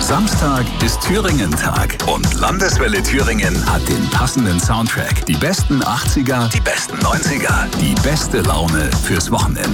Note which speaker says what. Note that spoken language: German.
Speaker 1: Samstag ist Thüringen-Tag und Landeswelle Thüringen hat den passenden Soundtrack. Die besten 80er, die besten 90er, die beste Laune fürs Wochenende.